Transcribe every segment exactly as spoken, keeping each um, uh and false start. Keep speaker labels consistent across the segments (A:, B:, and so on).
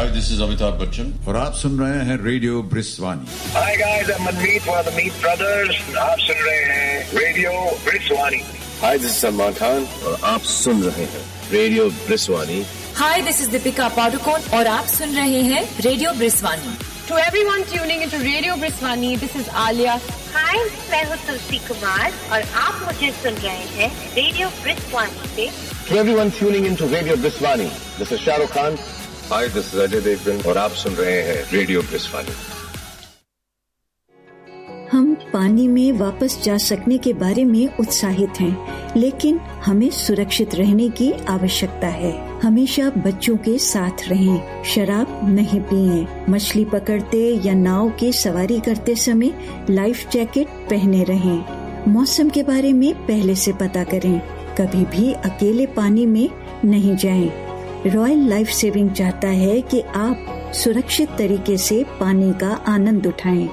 A: Hi, this is Amitabh Bachchan.
B: और आप सुन रहे हैं radio ब्रिस्वानी.
C: Hi guys, I'm Manmeet one of the Meet Brothers. आप सुन रहे हैं radio ब्रिस्वानी.
D: Hi, this is Salman Khan और आप सुन रहे हैं radio ब्रिस्वानी.
E: Hi, this is Deepika Padukone और आप सुन रहे हैं radio ब्रिस्वानी.
F: To everyone tuning into Radio Briswani, this is Alia.
G: Hi, मैं हूँ तुलसी कुमार और आप मुझे सुन रहे हैं रेडियो ब्रिस्वानी से.
D: To everyone tuning into Radio Briswani, this is Shah Rukh Khan. Hi, this is Ajay Devgan और आप सुन रहे हैं रेडियो ब्रिस्वानी.
H: हम पानी में वापस जा सकने के बारे में उत्साहित हैं, लेकिन हमें सुरक्षित रहने की आवश्यकता है. हमेशा बच्चों के साथ रहें, शराब नहीं पिएं, मछली पकड़ते या नाव की सवारी करते समय लाइफ जैकेट पहने रहें. मौसम के बारे में पहले से पता करें, कभी भी अकेले पानी में नहीं जाएं. रॉयल लाइफ सेविंग चाहता है कि आप सुरक्षित तरीके से पानी का आनंद उठाएं.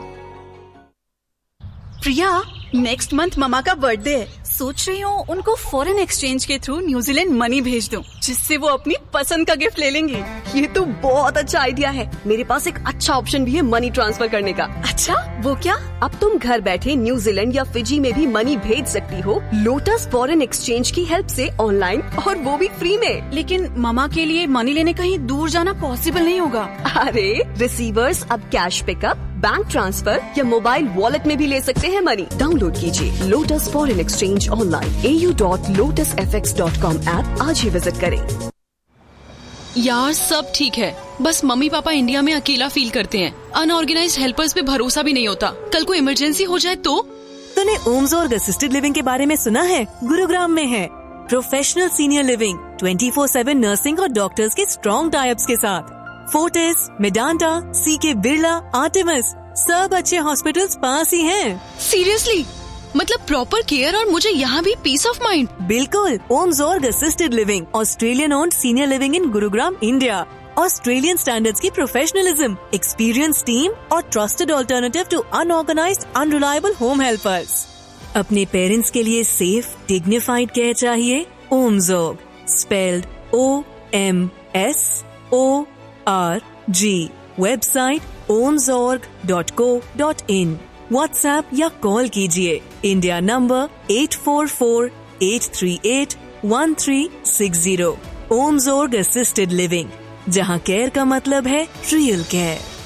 I: प्रिया, नेक्स्ट मंथ ममा का बर्थडे है. सोच रही हूँ उनको फॉरेन एक्सचेंज के थ्रू न्यूजीलैंड मनी भेज दूँ, जिससे वो अपनी पसंद का गिफ्ट ले लेंगे.
J: ये तो बहुत अच्छा आइडिया है. मेरे पास एक अच्छा ऑप्शन भी है मनी ट्रांसफर करने का.
I: अच्छा, वो क्या?
J: अब तुम घर बैठे न्यूजीलैंड या फिजी में भी मनी भेज सकती हो लोटस फॉरेन एक्सचेंज की हेल्प से ऑनलाइन, और वो भी फ्री में.
I: लेकिन ममा के लिए मनी लेने कहीं दूर जाना पॉसिबल नहीं होगा.
J: अरे, रिसीवर्स अब कैश पिकअप, बैंक ट्रांसफर या मोबाइल वॉलेट में भी ले सकते हैं मनी. डाउनलोड कीजिए लोटस फॉरेन एक्सचेंज ऑनलाइन ए U dot lotus F x dot com app आज ही विजिट करें.
I: यार सब ठीक है, बस मम्मी पापा इंडिया में अकेला फील करते हैं. अनऑर्गेनाइज्ड हेल्पर्स पे भरोसा भी नहीं होता. कल को इमरजेंसी हो जाए तो?
K: तूने ओम्सोर्ग असिस्टेड लिविंग के बारे में सुना है? गुरुग्राम में है professional senior living, twenty four seven nursing और डॉक्टर्स के स्ट्रॉन्ग टाइप्स के साथ. फोर्टिस, मेडांटा, सी के बिरला, आर्टेमिस, सब अच्छे हॉस्पिटल्स पास ही हैं.
I: सीरियसली? मतलब प्रॉपर केयर और मुझे यहाँ भी पीस ऑफ माइंड.
K: बिल्कुल. ओम्सोर्ग assisted living, Australian owned senior living in Gurugram, India. Australian standards की प्रोफेशनलिज्म, एक्सपीरियंस टीम और trusted alternative to unorganised unreliable home helpers. अपने पेरेंट्स के लिए सेफ डिग्निफाइड केयर चाहिए? ओम्सोर्ग, spelled O M S O R G. Website ओम्सोर्ग dot co dot in. WhatsApp या call कीजिए India number eight four four eight three eight one three six zero. ओम्सोर्ग assisted living, जहां care का मतलब है real care.